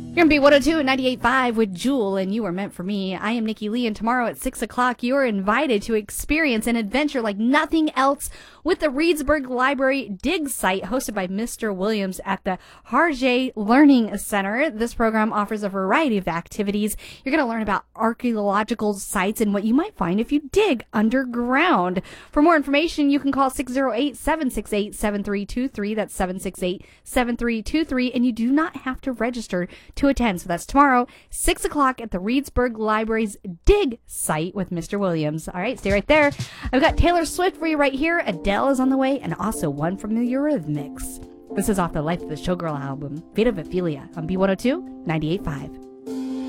You're going to be 102 and 98.5 with Jewel, and You Are Meant for Me. I am Nikki Lee, and tomorrow at 6 o'clock, you are invited to experience an adventure like nothing else with the Reedsburg Library Dig site, hosted by Mr. Williams at the Harjay Learning Center. This program offers a variety of activities. You're going to learn about archaeological sites and what you might find if you dig underground. For more information, you can call 608-768-7323. That's 768-7323, and you do not have to register to attend. So that's tomorrow, 6 o'clock at the Reedsburg Library's Dig site with Mr. Williams. All right, stay right there. I've got Taylor Swift for you right here. Adele is on the way, and also one from the Eurythmics. This is off the Life of the Showgirl album, Vita Vaphilia, on B102 98.5.